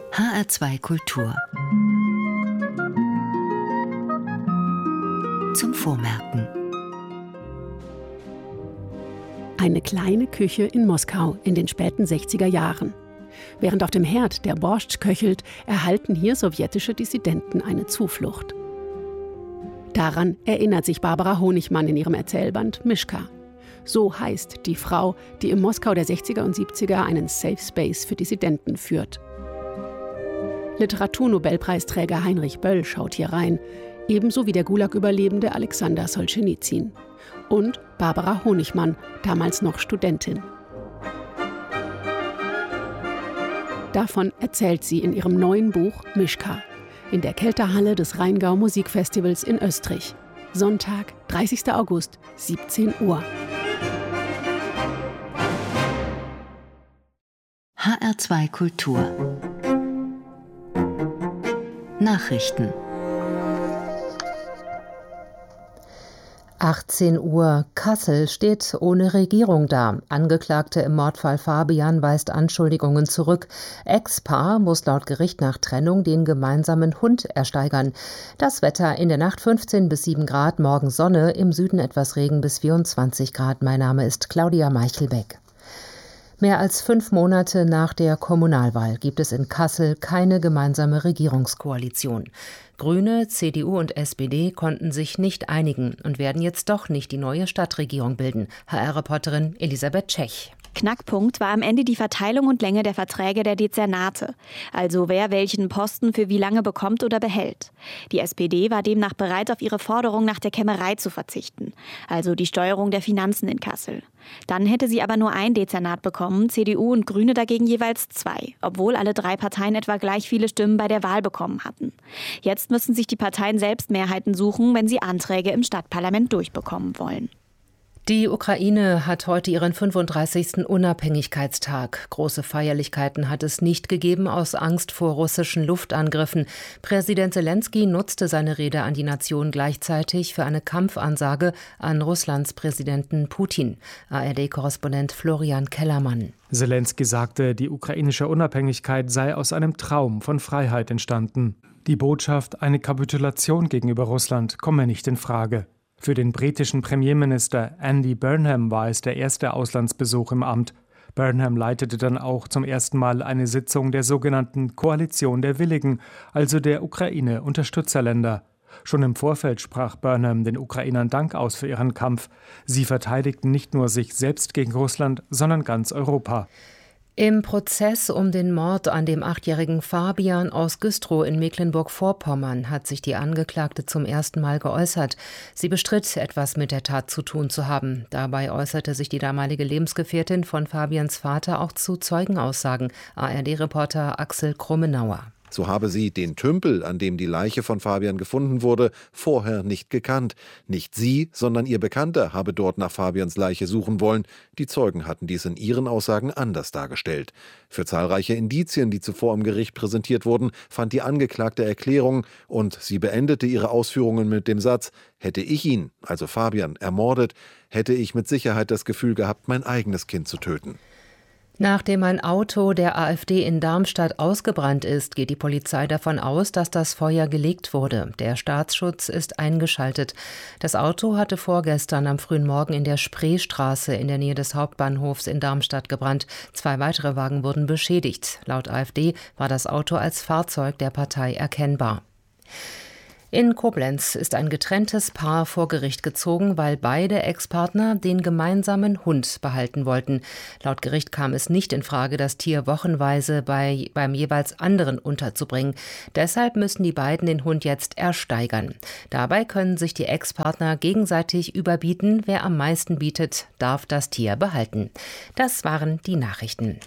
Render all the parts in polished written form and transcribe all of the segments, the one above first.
HR2 Kultur. Zum Vormerken. Eine kleine Küche in Moskau in den späten 60er Jahren. Während auf dem Herd der Borscht köchelt, erhalten hier sowjetische Dissidenten eine Zuflucht. Daran erinnert sich Barbara Honigmann in ihrem Erzählband Mischka. So heißt die Frau, die im Moskau der 60er und 70er einen Safe Space für Dissidenten führt. Literaturnobelpreisträger Heinrich Böll schaut hier rein, ebenso wie der Gulag-Überlebende Alexander Solschenizyn. Und Barbara Honigmann, damals noch Studentin. Davon erzählt sie in ihrem neuen Buch Mischka in der Kelterhalle des Rheingau Musikfestivals in Österreich. Sonntag, 30. August, 17 Uhr. HR2 Kultur. Nachrichten. 18 Uhr. Kassel steht ohne Regierung da. Angeklagte im Mordfall Fabian weist Anschuldigungen zurück. Ex-Paar muss laut Gericht nach Trennung den gemeinsamen Hund ersteigern. Das Wetter in der Nacht 15 bis 7 Grad, morgen Sonne, im Süden etwas Regen bis 24 Grad. Mein Name ist Claudia Meichelbeck. Mehr als 5 Monate nach der Kommunalwahl gibt es in Kassel keine gemeinsame Regierungskoalition. Grüne, CDU und SPD konnten sich nicht einigen und werden jetzt doch nicht die neue Stadtregierung bilden. HR-Reporterin Elisabeth Tschech. Knackpunkt war am Ende die Verteilung und Länge der Verträge der Dezernate. Also wer welchen Posten für wie lange bekommt oder behält. Die SPD war demnach bereit, auf ihre Forderung nach der Kämmerei zu verzichten. Also die Steuerung der Finanzen in Kassel. Dann hätte sie aber nur ein Dezernat bekommen, CDU und Grüne dagegen jeweils 2. Obwohl alle 3 Parteien etwa gleich viele Stimmen bei der Wahl bekommen hatten. Jetzt müssen sich die Parteien selbst Mehrheiten suchen, wenn sie Anträge im Stadtparlament durchbekommen wollen. Die Ukraine hat heute ihren 35. Unabhängigkeitstag. Große Feierlichkeiten hat es nicht gegeben aus Angst vor russischen Luftangriffen. Präsident Selenskyj nutzte seine Rede an die Nation gleichzeitig für eine Kampfansage an Russlands Präsidenten Putin. ARD-Korrespondent Florian Kellermann. Selenskyj sagte, die ukrainische Unabhängigkeit sei aus einem Traum von Freiheit entstanden. Die Botschaft, eine Kapitulation gegenüber Russland, komme nicht in Frage. Für den britischen Premierminister Andy Burnham war es der erste Auslandsbesuch im Amt. Burnham leitete dann auch zum ersten Mal eine Sitzung der sogenannten Koalition der Willigen, also der Ukraine-Unterstützerländer. Schon im Vorfeld sprach Burnham den Ukrainern Dank aus für ihren Kampf. Sie verteidigten nicht nur sich selbst gegen Russland, sondern ganz Europa. Im Prozess um den Mord an dem 8-jährigen Fabian aus Güstrow in Mecklenburg-Vorpommern hat sich die Angeklagte zum ersten Mal geäußert. Sie bestritt, etwas mit der Tat zu tun zu haben. Dabei äußerte sich die damalige Lebensgefährtin von Fabians Vater auch zu Zeugenaussagen. ARD-Reporter Axel Krummenauer. So habe sie den Tümpel, an dem die Leiche von Fabian gefunden wurde, vorher nicht gekannt. Nicht sie, sondern ihr Bekannter habe dort nach Fabians Leiche suchen wollen. Die Zeugen hatten dies in ihren Aussagen anders dargestellt. Für zahlreiche Indizien, die zuvor im Gericht präsentiert wurden, fand die Angeklagte Erklärung und sie beendete ihre Ausführungen mit dem Satz: Hätte ich ihn, also Fabian, ermordet, hätte ich mit Sicherheit das Gefühl gehabt, mein eigenes Kind zu töten. Nachdem ein Auto der AfD in Darmstadt ausgebrannt ist, geht die Polizei davon aus, dass das Feuer gelegt wurde. Der Staatsschutz ist eingeschaltet. Das Auto hatte vorgestern am frühen Morgen in der Spreestraße in der Nähe des Hauptbahnhofs in Darmstadt gebrannt. 2 weitere Wagen wurden beschädigt. Laut AfD war das Auto als Fahrzeug der Partei erkennbar. In Koblenz ist ein getrenntes Paar vor Gericht gezogen, weil beide Ex-Partner den gemeinsamen Hund behalten wollten. Laut Gericht kam es nicht in Frage, das Tier wochenweise beim jeweils anderen unterzubringen. Deshalb müssen die beiden den Hund jetzt ersteigern. Dabei können sich die Ex-Partner gegenseitig überbieten. Wer am meisten bietet, darf das Tier behalten. Das waren die Nachrichten.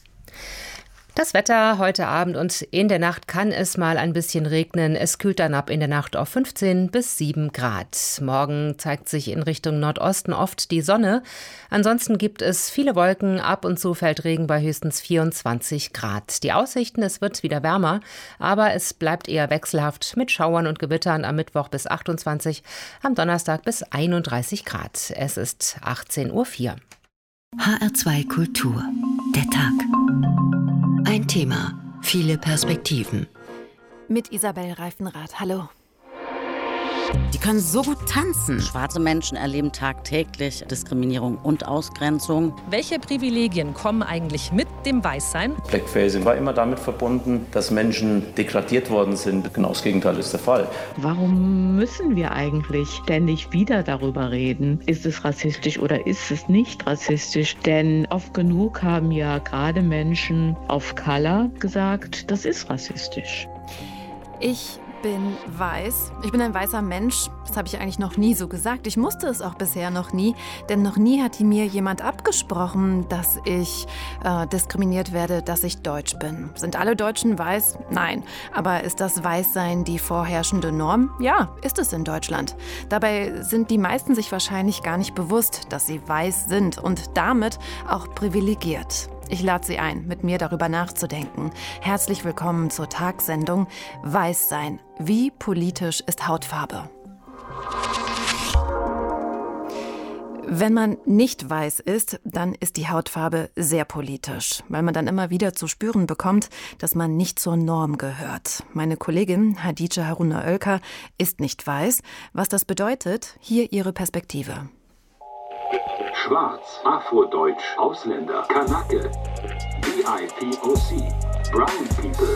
Das Wetter heute Abend und in der Nacht kann es mal ein bisschen regnen. Es kühlt dann ab in der Nacht auf 15 bis 7 Grad. Morgen zeigt sich in Richtung Nordosten oft die Sonne. Ansonsten gibt es viele Wolken, ab und zu fällt Regen bei höchstens 24 Grad. Die Aussichten, es wird wieder wärmer, aber es bleibt eher wechselhaft mit Schauern und Gewittern am Mittwoch bis 28, am Donnerstag bis 31 Grad. Es ist 18:04 Uhr. HR2 Kultur. Der Tag. Ein Thema Viele Perspektiven. Mit Isabel Reifenrath. Hallo. Die können so gut tanzen. Schwarze Menschen erleben tagtäglich Diskriminierung und Ausgrenzung. Welche Privilegien kommen eigentlich mit dem Weißsein? Blackfacing war immer damit verbunden, dass Menschen degradiert worden sind. Genau das Gegenteil ist der Fall. Warum müssen wir eigentlich ständig wieder darüber reden? Ist es rassistisch oder ist es nicht rassistisch? Denn oft genug haben ja gerade Menschen of Color gesagt, das ist rassistisch. Ich bin weiß. Ich bin ein weißer Mensch. Das habe ich eigentlich noch nie so gesagt. Ich musste es auch bisher noch nie. Denn noch nie hat mir jemand abgesprochen, dass ich diskriminiert werde, dass ich deutsch bin. Sind alle Deutschen weiß? Nein. Aber ist das Weißsein die vorherrschende Norm? Ja, ist es in Deutschland. Dabei sind die meisten sich wahrscheinlich gar nicht bewusst, dass sie weiß sind und damit auch privilegiert. Ich lade Sie ein, mit mir darüber nachzudenken. Herzlich willkommen zur Tagsendung Weißsein. Wie politisch ist Hautfarbe? Wenn man nicht weiß ist, dann ist die Hautfarbe sehr politisch, weil man dann immer wieder zu spüren bekommt, dass man nicht zur Norm gehört. Meine Kollegin Hadice Haruna Oelker ist nicht weiß. Was das bedeutet, hier ihre Perspektive. Schwarz, Afrodeutsch, Ausländer, Kanake, BIPOC, Brown People.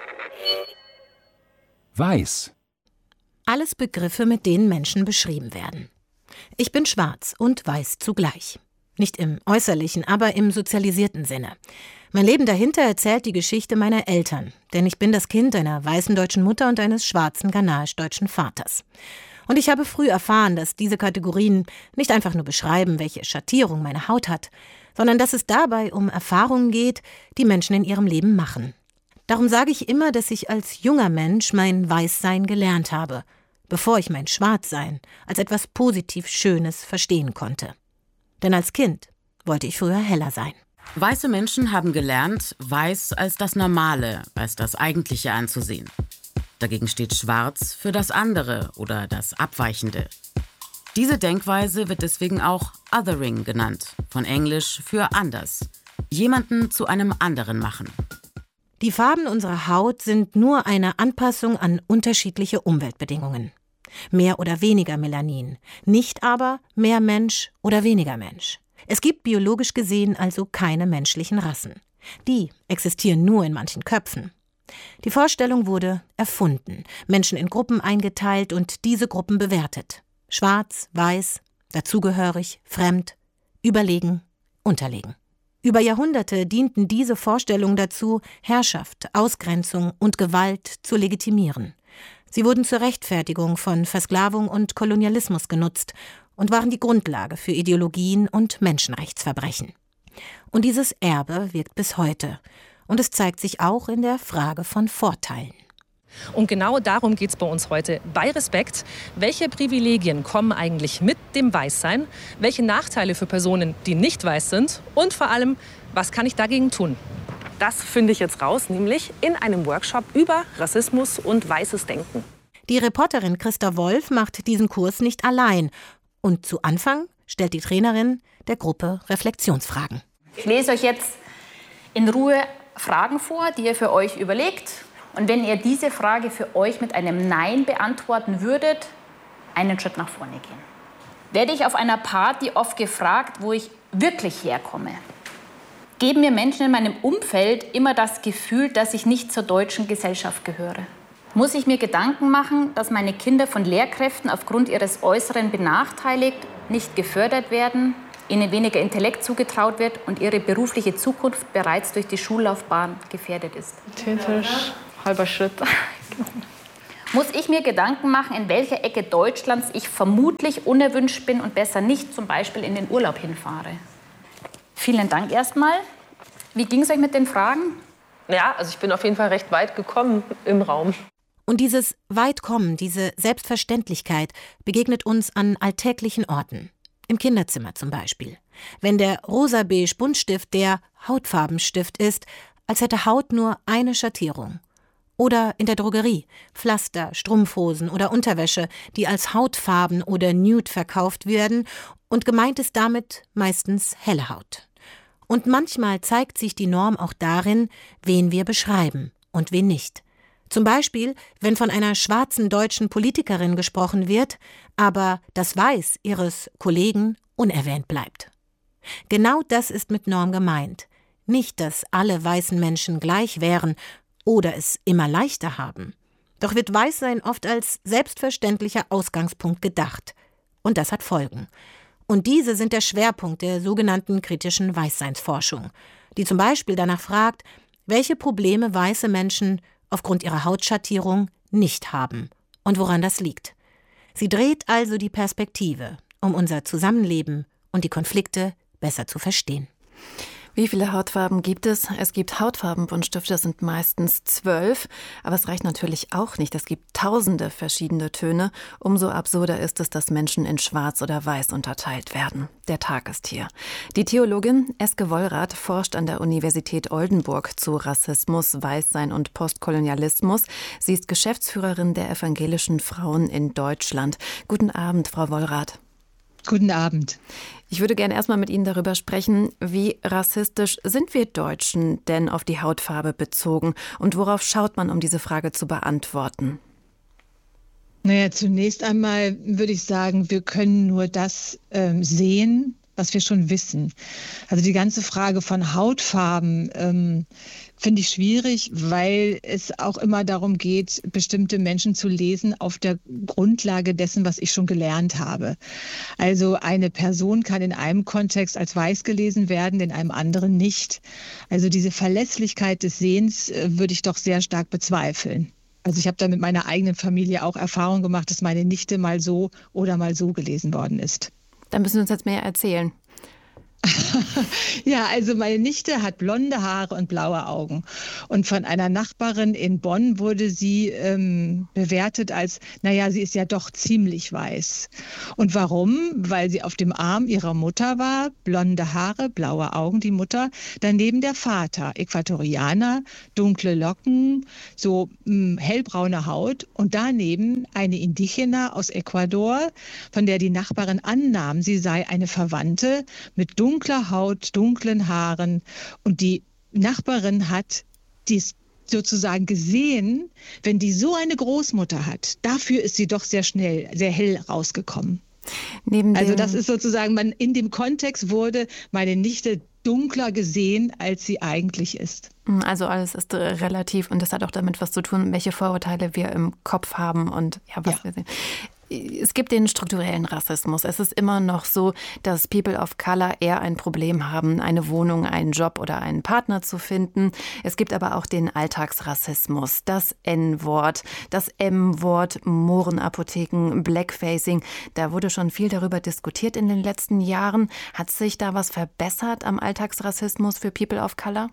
Weiß. Alles Begriffe, mit denen Menschen beschrieben werden. Ich bin schwarz und weiß zugleich. Nicht im äußerlichen, aber im sozialisierten Sinne. Mein Leben dahinter erzählt die Geschichte meiner Eltern, denn ich bin das Kind einer weißen deutschen Mutter und eines schwarzen ghanaisch-deutschen Vaters. Und ich habe früh erfahren, dass diese Kategorien nicht einfach nur beschreiben, welche Schattierung meine Haut hat, sondern dass es dabei um Erfahrungen geht, die Menschen in ihrem Leben machen. Darum sage ich immer, dass ich als junger Mensch mein Weißsein gelernt habe, bevor ich mein Schwarzsein als etwas positiv Schönes verstehen konnte. Denn als Kind wollte ich früher heller sein. Weiße Menschen haben gelernt, weiß als das Normale, als das Eigentliche anzusehen. Dagegen steht Schwarz für das andere oder das Abweichende. Diese Denkweise wird deswegen auch Othering genannt, von Englisch für anders. Jemanden zu einem anderen machen. Die Farben unserer Haut sind nur eine Anpassung an unterschiedliche Umweltbedingungen. Mehr oder weniger Melanin, nicht aber mehr Mensch oder weniger Mensch. Es gibt biologisch gesehen also keine menschlichen Rassen. Die existieren nur in manchen Köpfen. Die Vorstellung wurde erfunden, Menschen in Gruppen eingeteilt und diese Gruppen bewertet. Schwarz, weiß, dazugehörig, fremd, überlegen, unterlegen. Über Jahrhunderte dienten diese Vorstellungen dazu, Herrschaft, Ausgrenzung und Gewalt zu legitimieren. Sie wurden zur Rechtfertigung von Versklavung und Kolonialismus genutzt und waren die Grundlage für Ideologien und Menschenrechtsverbrechen. Und dieses Erbe wirkt bis heute. Und es zeigt sich auch in der Frage von Vorteilen. Und genau darum geht es bei uns heute bei Respekt. Welche Privilegien kommen eigentlich mit dem Weißsein? Welche Nachteile für Personen, die nicht weiß sind? Und vor allem, was kann ich dagegen tun? Das finde ich jetzt raus, nämlich in einem Workshop über Rassismus und weißes Denken. Die Reporterin Christa Wolf macht diesen Kurs nicht allein. Und zu Anfang stellt die Trainerin der Gruppe Reflexionsfragen. Ich lese euch jetzt in Ruhe Fragen vor, die ihr für euch überlegt. Und wenn ihr diese Frage für euch mit einem Nein beantworten würdet, einen Schritt nach vorne gehen. Werde ich auf einer Party oft gefragt, wo ich wirklich herkomme? Geben mir Menschen in meinem Umfeld immer das Gefühl, dass ich nicht zur deutschen Gesellschaft gehöre? Muss ich mir Gedanken machen, dass meine Kinder von Lehrkräften aufgrund ihres Äußeren benachteiligt, nicht gefördert werden, ihnen weniger Intellekt zugetraut wird und ihre berufliche Zukunft bereits durch die Schullaufbahn gefährdet ist? Theoretisch halber Schritt. Muss ich mir Gedanken machen, in welcher Ecke Deutschlands ich vermutlich unerwünscht bin und besser nicht zum Beispiel in den Urlaub hinfahre? Vielen Dank erstmal. Wie ging es euch mit den Fragen? Ja, also ich bin auf jeden Fall recht weit gekommen im Raum. Und dieses Weitkommen, diese Selbstverständlichkeit begegnet uns an alltäglichen Orten. Im Kinderzimmer zum Beispiel. Wenn der rosa-beige Buntstift der Hautfarbenstift ist, als hätte Haut nur eine Schattierung. Oder in der Drogerie, Pflaster, Strumpfhosen oder Unterwäsche, die als Hautfarben oder Nude verkauft werden und gemeint ist damit meistens helle Haut. Und manchmal zeigt sich die Norm auch darin, wen wir beschreiben und wen nicht. Zum Beispiel, wenn von einer schwarzen deutschen Politikerin gesprochen wird, aber das Weiß ihres Kollegen unerwähnt bleibt. Genau das ist mit Norm gemeint. Nicht, dass alle weißen Menschen gleich wären oder es immer leichter haben. Doch wird Weißsein oft als selbstverständlicher Ausgangspunkt gedacht. Und das hat Folgen. Und diese sind der Schwerpunkt der sogenannten kritischen Weißseinsforschung, die zum Beispiel danach fragt, welche Probleme weiße Menschen aufgrund ihrer Hautschattierung nicht haben und woran das liegt. Sie dreht also die Perspektive, um unser Zusammenleben und die Konflikte besser zu verstehen. Wie viele Hautfarben gibt es? Es gibt Hautfarbenbuntstifte, das sind meistens 12. Aber es reicht natürlich auch nicht. Es gibt tausende verschiedene Töne. Umso absurder ist es, dass Menschen in Schwarz oder Weiß unterteilt werden. Der Tag ist hier. Die Theologin Eske Wollrath forscht an der Universität Oldenburg zu Rassismus, Weißsein und Postkolonialismus. Sie ist Geschäftsführerin der Evangelischen Frauen in Deutschland. Guten Abend, Frau Wollrath. Guten Abend. Ich würde gerne erstmal mit Ihnen darüber sprechen, wie rassistisch sind wir Deutschen denn auf die Hautfarbe bezogen und worauf schaut man, um diese Frage zu beantworten? Naja, zunächst einmal würde ich sagen, wir können nur das sehen, was wir schon wissen. Also die ganze Frage von Hautfarben finde ich schwierig, weil es auch immer darum geht, bestimmte Menschen zu lesen auf der Grundlage dessen, was ich schon gelernt habe. Also eine Person kann in einem Kontext als weiß gelesen werden, in einem anderen nicht. Also diese Verlässlichkeit des Sehens würde ich doch sehr stark bezweifeln. Also ich habe da mit meiner eigenen Familie auch Erfahrung gemacht, dass meine Nichte mal so oder mal so gelesen worden ist. Da müssen Sie uns jetzt mehr erzählen. Ja, also meine Nichte hat blonde Haare und blaue Augen. Und von einer Nachbarin in Bonn wurde sie bewertet als, naja, sie ist ja doch ziemlich weiß. Und warum? Weil sie auf dem Arm ihrer Mutter war, blonde Haare, blaue Augen, die Mutter. Daneben der Vater, Äquatorianer, dunkle Locken, so hellbraune Haut. Und daneben eine Indigena aus Ecuador, von der die Nachbarin annahm, sie sei eine Verwandte mit dunkler Haut, dunklen Haaren. Und die Nachbarin hat dies sozusagen gesehen, wenn die so eine Großmutter hat, dafür ist sie doch sehr schnell, sehr hell rausgekommen. Also das ist sozusagen, in dem Kontext wurde meine Nichte dunkler gesehen, als sie eigentlich ist. Also alles ist relativ und das hat auch damit was zu tun, welche Vorurteile wir im Kopf haben und was wir sehen. Es gibt den strukturellen Rassismus. Es ist immer noch so, dass People of Color eher ein Problem haben, eine Wohnung, einen Job oder einen Partner zu finden. Es gibt aber auch den Alltagsrassismus, das N-Wort, das M-Wort, Mohrenapotheken, Blackfacing. Da wurde schon viel darüber diskutiert in den letzten Jahren. Hat sich da was verbessert am Alltagsrassismus für People of Color?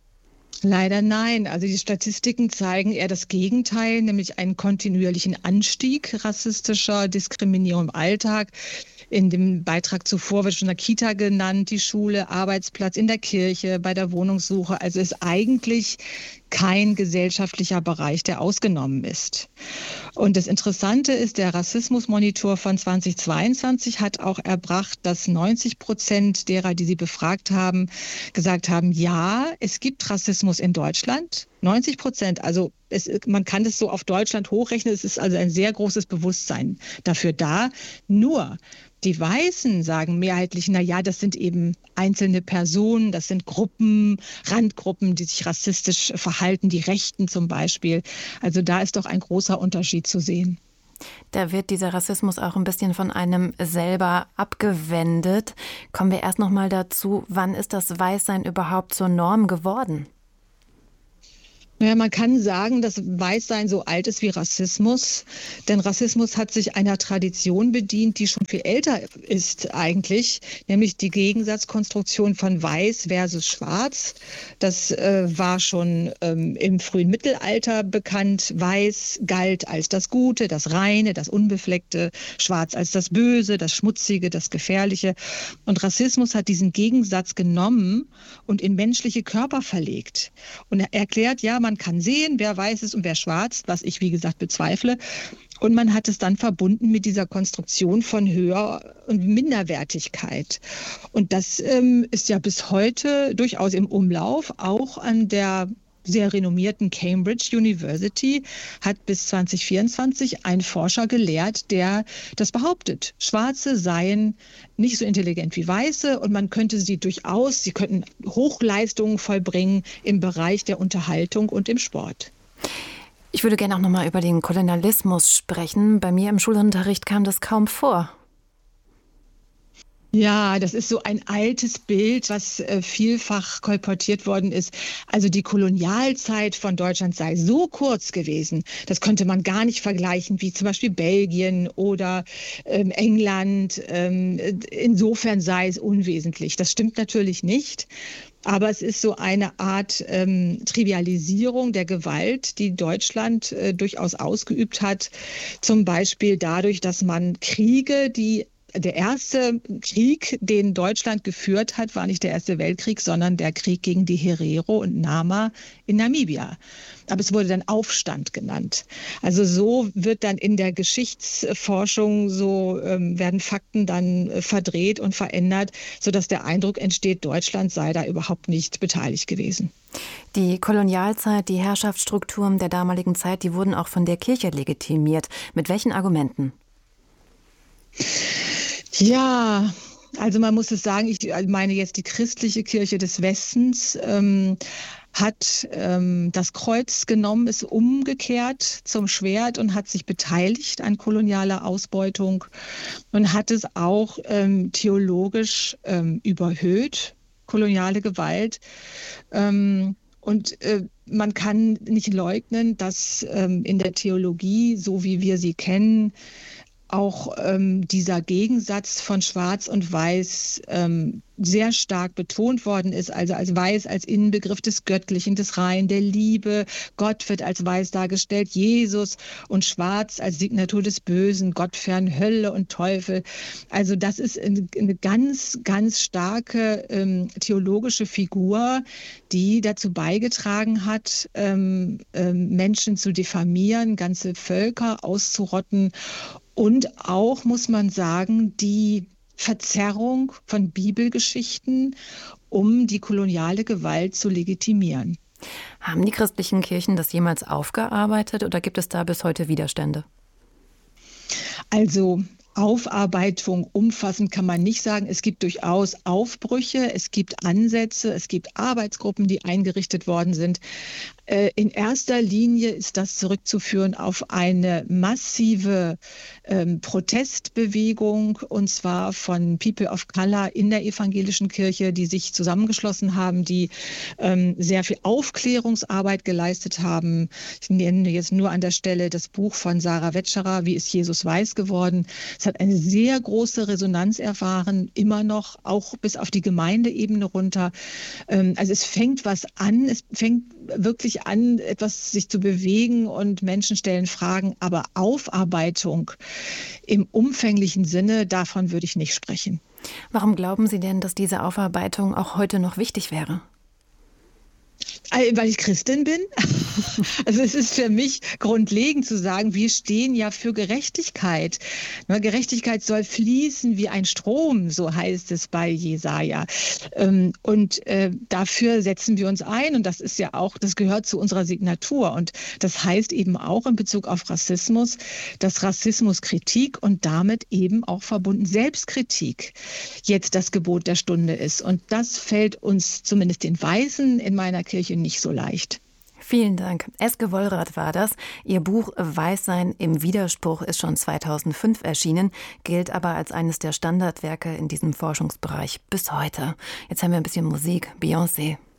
Leider nein. Also die Statistiken zeigen eher das Gegenteil, nämlich einen kontinuierlichen Anstieg rassistischer Diskriminierung im Alltag. In dem Beitrag zuvor wird schon der Kita genannt, die Schule, Arbeitsplatz, in der Kirche, bei der Wohnungssuche. Also ist eigentlich kein gesellschaftlicher Bereich, der ausgenommen ist. Und das Interessante ist, der Rassismusmonitor von 2022 hat auch erbracht, dass 90% derer, die sie befragt haben, gesagt haben, ja, es gibt Rassismus in Deutschland. 90%, also man kann das so auf Deutschland hochrechnen, es ist also ein sehr großes Bewusstsein dafür da. Nur die Weißen sagen mehrheitlich, na ja, das sind eben einzelne Personen, das sind Gruppen, Randgruppen, die sich rassistisch verhalten, die Rechten zum Beispiel. Also da ist doch ein großer Unterschied zu sehen. Da wird dieser Rassismus auch ein bisschen von einem selber abgewendet. Kommen wir erst noch mal dazu, wann ist das Weißsein überhaupt zur Norm geworden? Ja, man kann sagen, dass Weißsein so alt ist wie Rassismus, denn Rassismus hat sich einer Tradition bedient, die schon viel älter ist eigentlich, nämlich die Gegensatzkonstruktion von Weiß versus Schwarz. Das war schon im frühen Mittelalter bekannt. Weiß galt als das Gute, das Reine, das Unbefleckte, Schwarz als das Böse, das Schmutzige, das Gefährliche. Und Rassismus hat diesen Gegensatz genommen und in menschliche Körper verlegt. Und er erklärt, ja, man kann sehen, wer weiß ist und wer schwarz, was ich, wie gesagt, bezweifle. Und man hat es dann verbunden mit dieser Konstruktion von Höher- und Minderwertigkeit. Und das ist ja bis heute durchaus im Umlauf. Auch an der sehr renommierten Cambridge University hat bis 2024 ein Forscher gelehrt, der das behauptet. Schwarze seien nicht so intelligent wie Weiße und man könnte sie könnten Hochleistungen vollbringen im Bereich der Unterhaltung und im Sport. Ich würde gerne auch noch mal über den Kolonialismus sprechen. Bei mir im Schulunterricht kam das kaum vor. Ja, das ist so ein altes Bild, was vielfach kolportiert worden ist. Also die Kolonialzeit von Deutschland sei so kurz gewesen, das könnte man gar nicht vergleichen, wie zum Beispiel Belgien oder England. Insofern sei es unwesentlich. Das stimmt natürlich nicht. Aber es ist so eine Art Trivialisierung der Gewalt, die Deutschland durchaus ausgeübt hat. Zum Beispiel dadurch, dass man Kriege, der erste Krieg, den Deutschland geführt hat, war nicht der Erste Weltkrieg, sondern der Krieg gegen die Herero und Nama in Namibia. Aber es wurde dann Aufstand genannt. Also so wird dann in der Geschichtsforschung werden Fakten dann verdreht und verändert, sodass der Eindruck entsteht, Deutschland sei da überhaupt nicht beteiligt gewesen. Die Kolonialzeit, die Herrschaftsstrukturen der damaligen Zeit, die wurden auch von der Kirche legitimiert. Mit welchen Argumenten? Ja, also man muss es sagen, ich meine jetzt die christliche Kirche des Westens hat das Kreuz genommen, ist umgekehrt zum Schwert und hat sich beteiligt an kolonialer Ausbeutung und hat es auch theologisch überhöht, koloniale Gewalt. Und man kann nicht leugnen, dass in der Theologie, so wie wir sie kennen, auch dieser Gegensatz von Schwarz und Weiß sehr stark betont worden ist. Also als Weiß als Innenbegriff des Göttlichen, des Reinen, der Liebe. Gott wird als Weiß dargestellt, Jesus, und Schwarz als Signatur des Bösen, Gottfern, Hölle und Teufel. Also das ist eine ganz, ganz starke theologische Figur, die dazu beigetragen hat, Menschen zu diffamieren, ganze Völker auszurotten. Und auch, muss man sagen, die Verzerrung von Bibelgeschichten, um die koloniale Gewalt zu legitimieren. Haben die christlichen Kirchen das jemals aufgearbeitet oder gibt es da bis heute Widerstände? Also Aufarbeitung umfassend kann man nicht sagen. Es gibt durchaus Aufbrüche, es gibt Ansätze, es gibt Arbeitsgruppen, die eingerichtet worden sind. In erster Linie ist das zurückzuführen auf eine massive Protestbewegung, und zwar von People of Color in der evangelischen Kirche, die sich zusammengeschlossen haben, die sehr viel Aufklärungsarbeit geleistet haben. Ich nenne jetzt nur an der Stelle das Buch von Sarah Wetscherer, Wie ist Jesus weiß geworden? Es hat eine sehr große Resonanz erfahren, immer noch, auch bis auf die Gemeindeebene runter. Also es fängt was an, es fängt wirklich an, etwas sich zu bewegen und Menschen stellen Fragen, aber Aufarbeitung im umfänglichen Sinne, davon würde ich nicht sprechen. Warum glauben Sie denn, dass diese Aufarbeitung auch heute noch wichtig wäre? Weil ich Christin bin. Also es ist für mich grundlegend zu sagen, wir stehen ja für Gerechtigkeit. Gerechtigkeit soll fließen wie ein Strom, so heißt es bei Jesaja. Und dafür setzen wir uns ein. Und das ist ja auch, das gehört zu unserer Signatur. Und das heißt eben auch in Bezug auf Rassismus, dass Rassismuskritik und damit eben auch verbunden Selbstkritik jetzt das Gebot der Stunde ist. Und das fällt uns, zumindest den Weißen in meiner Kirche, nicht so leicht. Vielen Dank. Eske Wollrath war das. Ihr Buch Weißsein im Widerspruch ist schon 2005 erschienen, gilt aber als eines der Standardwerke in diesem Forschungsbereich bis heute. Jetzt haben wir ein bisschen Musik. Beyoncé.